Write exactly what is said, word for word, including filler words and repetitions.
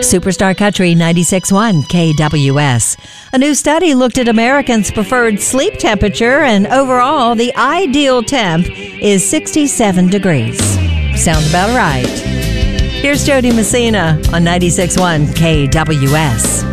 Superstar Country ninety-six point one K W S. A new study looked at Americans' preferred sleep temperature, and overall, the ideal temp is sixty-seven degrees. Sounds about right. Here's Jody Messina on ninety-six point one K W S.